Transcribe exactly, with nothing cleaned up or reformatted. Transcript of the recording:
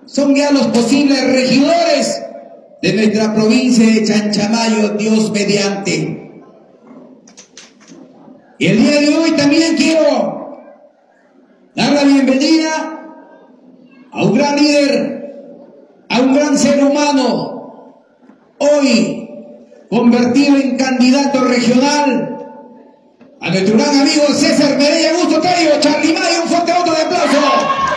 son ya los posibles regidores de nuestra provincia de Chanchamayo, Dios mediante. Y el día de hoy también quiero dar la bienvenida a un gran líder, a un gran ser humano, hoy convertido en candidato regional, a nuestro gran amigo César Medella Augusto Cayo, Charly Mayo, un fuerte voto de aplauso.